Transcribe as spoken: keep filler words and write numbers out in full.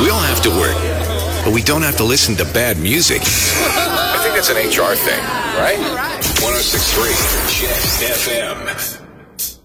We all have to work, but we don't have to listen to bad music. I think that's an H R thing, right? one oh six point three Jet F M.